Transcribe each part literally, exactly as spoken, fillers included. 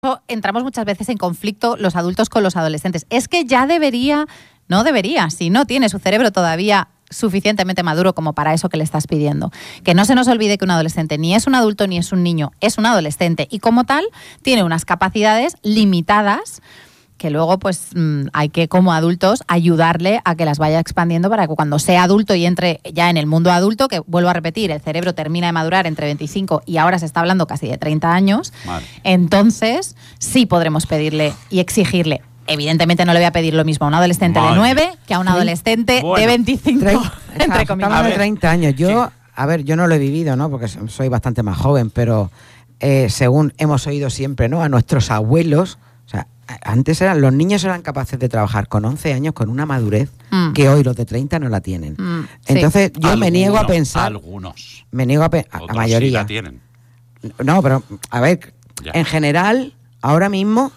eso entramos muchas veces en conflicto los adultos con los adolescentes. Es que ya debería, no debería, si no tiene su cerebro todavía suficientemente maduro como para eso que le estás pidiendo. Que no se nos olvide que un adolescente ni es un adulto ni es un niño, es un adolescente y como tal tiene unas capacidades limitadas que luego pues mmm, hay que como adultos ayudarle a que las vaya expandiendo para que cuando sea adulto y entre ya en el mundo adulto, que vuelvo a repetir, el cerebro termina de madurar entre veinticinco y ahora se está hablando casi de treinta años, vale. Entonces sí podremos pedirle y exigirle. Evidentemente no le voy a pedir lo mismo a un adolescente Madre. de nueve que a un adolescente bueno. de veinticinco, treinta, entre comillas. Estamos de treinta años. Yo, sí. a ver, yo no lo he vivido, ¿no? Porque soy bastante más joven, pero eh, según hemos oído siempre, ¿no? A nuestros abuelos, o sea, antes eran los niños eran capaces de trabajar con once años con una madurez mm. que hoy los de treinta no la tienen. Mm, Entonces sí. yo algunos, me niego a pensar... Algunos. Me niego a pensar... La mayoría. Sí la tienen. No, pero, a ver, ya. en general, ahora mismo...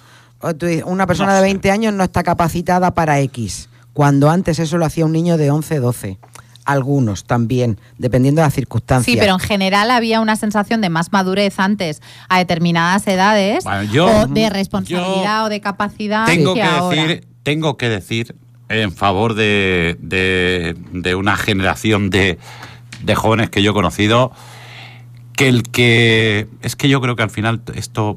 Una persona no de veinte años no está capacitada para X, cuando antes eso lo hacía un niño de once, doce. Algunos también, dependiendo de las circunstancias. Sí, pero en general había una sensación de más madurez antes a determinadas edades, bueno, yo, o de responsabilidad o de capacidad. Tengo que, que ahora. decir, tengo que decir en favor de, de, de una generación de, de jóvenes que yo he conocido, que el que... Es que yo creo que al final esto...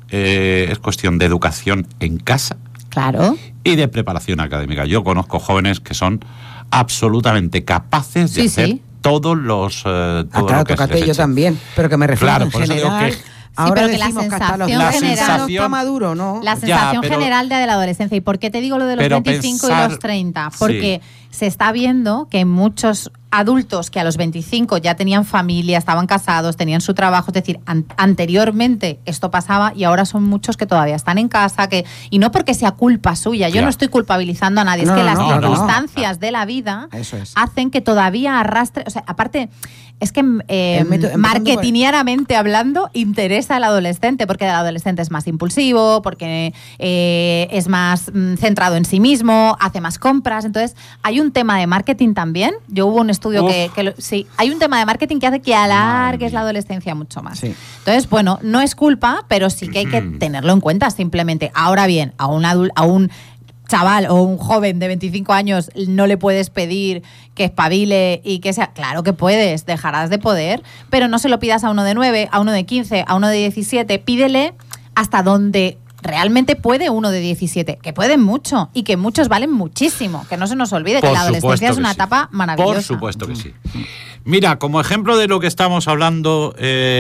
Eh, es cuestión de educación en casa, claro, y de preparación académica. Yo conozco jóvenes que son absolutamente capaces de sí, hacer sí. todos los eh, todo ah, claro, lo que tócate se yo también, pero que me refiero claro, en por general. Eso digo que ahora sí, pero decimos que la que hasta los sensación general no está maduro, ¿no? La sensación ya, pero, general de, de la adolescencia. ¿Y por qué te digo lo de los pero veinticinco pensar, y los treinta? Porque sí. se está viendo que muchos adultos que a los veinticinco ya tenían familia, estaban casados, tenían su trabajo, es decir, an- anteriormente esto pasaba y ahora son muchos que todavía están en casa, que y no porque sea culpa suya, yo ya. no estoy culpabilizando a nadie, no, es que no, las no, circunstancias no. de la vida Eso es. hacen que todavía arrastre, o sea, aparte, es que eh, método, marketingianamente por... hablando, interesa al adolescente, porque el adolescente es más impulsivo, porque eh, es más mm, centrado en sí mismo, hace más compras, entonces hay un tema de marketing también, yo hubo un estudio Uf. que, que lo, sí, hay un tema de marketing que hace que alargues la adolescencia mucho más. Sí. Entonces, bueno, no es culpa, pero sí que hay que tenerlo en cuenta simplemente. Ahora bien, a un adulto, a un chaval o un joven de veinticinco años no le puedes pedir que espabile y que sea... Claro que puedes, dejarás de poder, pero no se lo pidas a uno de nueve, a uno de quince, a uno de diecisiete. Pídele hasta donde realmente puede uno de diecisiete, que pueden mucho y que muchos valen muchísimo. Que no se nos olvide Por que la adolescencia es una sí. etapa maravillosa. Por supuesto que sí. Mira, como ejemplo de lo que estamos hablando...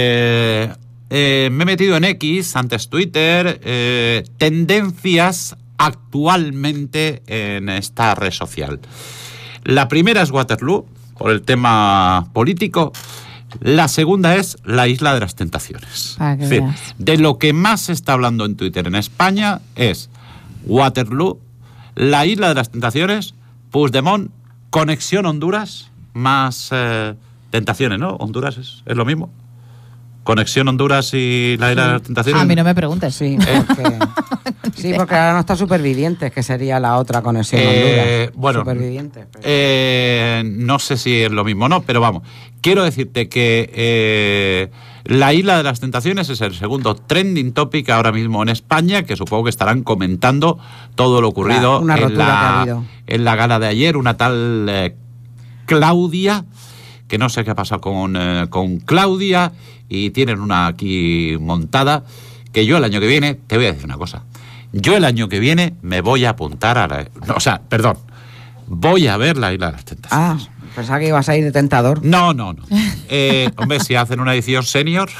Eh, eh, me he metido en X, antes Twitter, eh, tendencias actualmente en esta red social. La primera es Waterloo, por el tema político. La segunda es la Isla de las Tentaciones. Sí, de lo que más se está hablando en Twitter en España es Waterloo, la Isla de las Tentaciones, Puigdemont, Conexión Honduras, más eh, tentaciones, ¿no? Honduras es, es lo mismo. Conexión Honduras y la Isla sí. de las Tentaciones. A mí no me preguntes. Sí, porque, sí, porque ahora no está Supervivientes, que sería la otra Conexión eh, Honduras. Bueno, Supervivientes. Pero... Eh, no sé si es lo mismo o no, pero vamos. Quiero decirte que eh, la Isla de las Tentaciones es el segundo trending topic ahora mismo en España, que supongo que estarán comentando todo lo ocurrido una, una en, la, que ha habido. en la gala de ayer. Una tal eh, Claudia, que no sé qué ha pasado con, eh, con Claudia, y tienen una aquí montada, que yo el año que viene, te voy a decir una cosa, yo el año que viene me voy a apuntar a la... No, o sea, perdón, voy a ver la Isla de las Tentaciones. Ah, pensaba que ibas a ir de tentador. No, no, no. Eh, hombre, si hacen una edición senior...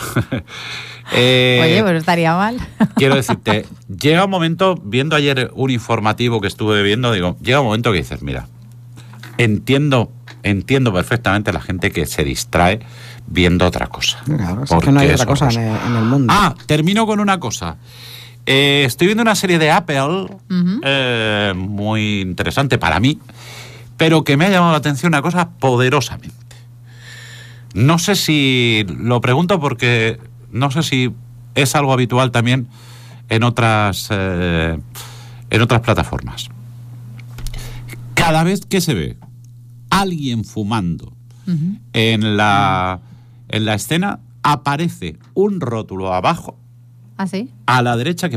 eh, Oye, pero estaría mal. Quiero decirte, llega un momento, viendo ayer un informativo que estuve viendo, digo, llega un momento que dices, mira, entiendo... Entiendo perfectamente a la gente que se distrae viendo otra cosa. Claro, es que no hay otra cosa en el, en el mundo. Ah, termino con una cosa. Eh, estoy viendo una serie de Apple uh-huh. eh, muy interesante para mí, pero que me ha llamado la atención una cosa poderosamente. No sé si... Lo pregunto porque no sé si es algo habitual también en otras, eh, en otras plataformas. Cada vez que se ve alguien fumando uh-huh. en la en la escena, aparece un rótulo abajo ¿Ah, sí? a la derecha que